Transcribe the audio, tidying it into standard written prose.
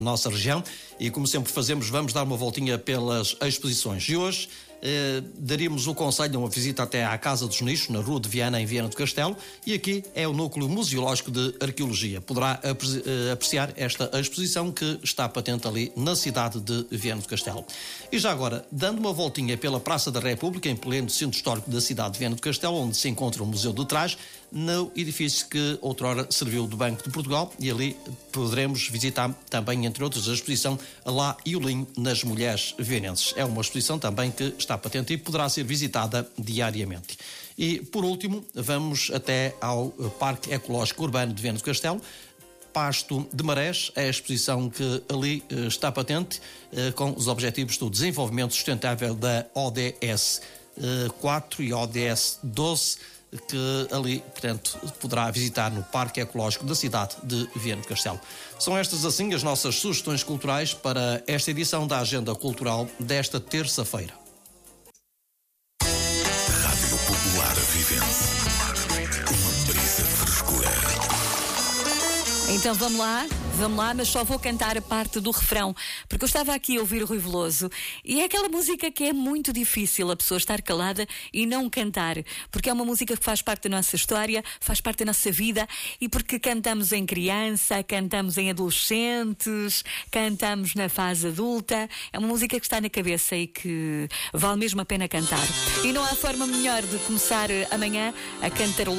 nossa região e, como sempre fazemos, vamos dar uma voltinha pelas exposições. E hoje daríamos o conselho de uma visita até à Casa dos Nichos, na Rua de Viana, em Viana do Castelo, e aqui é o Núcleo Museológico de Arqueologia. Poderá apreciar esta exposição que está patente ali na cidade de Viana do Castelo. E já agora, dando uma voltinha pela Praça da República, em pleno centro histórico da cidade de Viana do Castelo, onde se encontra o Museu do Trás, no edifício que outrora serviu do Banco de Portugal, e ali poderemos visitar também, entre outros, a exposição Lá e o Linho nas Mulheres Vienenses. É uma exposição também que está patente e poderá ser visitada diariamente. E, por último, vamos até ao Parque Ecológico Urbano de Viana do Castelo, Pasto de Marés, é a exposição que ali está patente, com os objetivos do desenvolvimento sustentável da ODS 4 e ODS 12, que ali, portanto, poderá visitar no Parque Ecológico da cidade de Viana do Castelo. São estas, assim, as nossas sugestões culturais para esta edição da Agenda Cultural desta terça-feira. Rádio Popular Vivense. Uma brisa de frescura. Então vamos lá, mas só vou cantar a parte do refrão, porque eu estava aqui a ouvir o Rui Veloso e é aquela música que é muito difícil a pessoa estar calada e não cantar, porque é uma música que faz parte da nossa história, faz parte da nossa vida, e porque cantamos em criança, cantamos em adolescentes, cantamos na fase adulta. É uma música que está na cabeça e que vale mesmo a pena cantar. E não há forma melhor de começar amanhã a cantarolar